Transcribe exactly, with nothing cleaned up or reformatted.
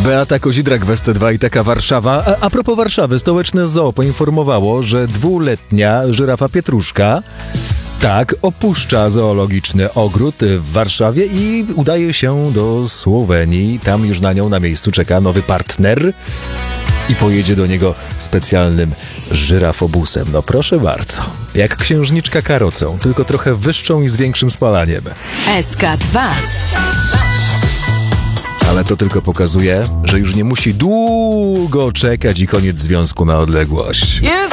Beata Kozidrak w S T dwa i taka Warszawa. A, a propos Warszawy, stołeczne zoo poinformowało, że dwuletnia żyrafa Pietruszka tak opuszcza zoologiczny ogród w Warszawie i udaje się do Słowenii. Tam już na nią na miejscu czeka nowy partner i pojedzie do niego specjalnym żyrafobusem. No proszę bardzo. Jak księżniczka karocą, tylko trochę wyższą i z większym spalaniem. S K dwa. Ale to tylko pokazuje, że już nie musi długo czekać i koniec związku na odległość. Jest